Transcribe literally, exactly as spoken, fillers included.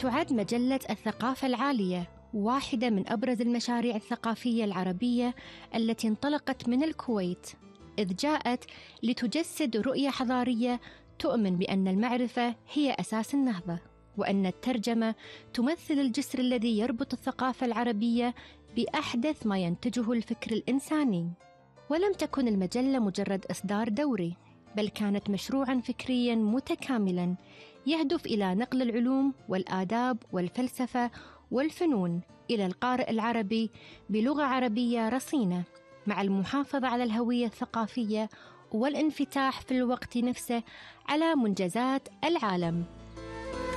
تعد مجلة الثقافة العالية واحدة من أبرز المشاريع الثقافية العربية التي انطلقت من الكويت، إذ جاءت لتجسد رؤية حضارية تؤمن بأن المعرفة هي أساس النهضة، وأن الترجمة تمثل الجسر الذي يربط الثقافة العربية بأحدث ما ينتجه الفكر الإنساني. ولم تكن المجلة مجرد إصدار دوري، بل كانت مشروعاً فكرياً متكاملاً يهدف إلى نقل العلوم والآداب والفلسفة والفنون إلى القارئ العربي بلغة عربية رصينة، مع المحافظة على الهوية الثقافية والانفتاح في الوقت نفسه على منجزات العالم.